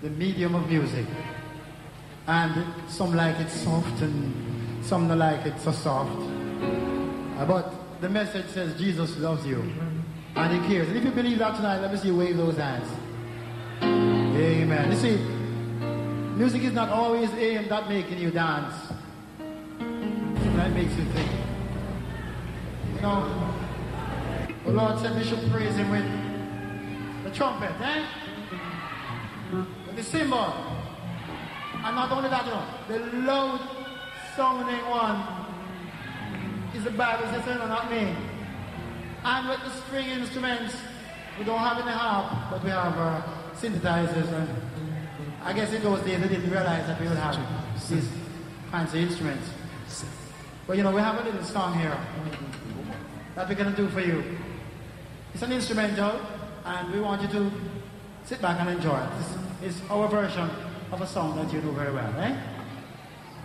the medium of music. And some like it soft and some don't like it so soft. But the message says Jesus loves you and he cares. And if you believe that tonight, let me see you wave those hands. Amen. You see, music is not always aimed at making you dance. That makes you think. You know, the Lord said we should praise him with the trumpet, with the cymbal. And not only that, you know, the loud sounding one is the Bible says, no, not me. And with the string instruments, we don't have any harp, but we have synthesizers. And I guess in those days they didn't realize that we would have these fancy instruments. But you know, we have a little song here that we're going to do for you. It's an instrumental, and we want you to sit back and enjoy it. It's our version of a song that you know very well, eh?